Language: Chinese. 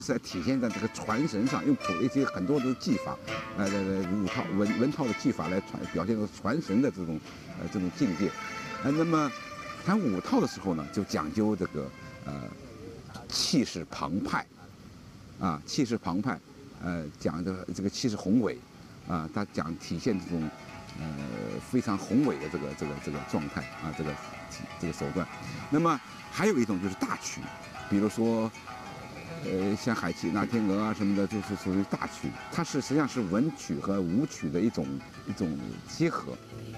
是在体现在这个传神上，用一些很多的技法，武套文套的技法来表现出传神的这种境界。那么谈武套的时候呢，就讲究这个气势澎湃，啊，气势澎湃，讲的这个气势宏伟，啊，他讲体现这种非常宏伟的这个状态啊，这个手段。那么还有一种就是大曲，比如说。像海琪那天鹅啊什么的，就是属于大曲，它是实际上是文曲和武曲的一种结合。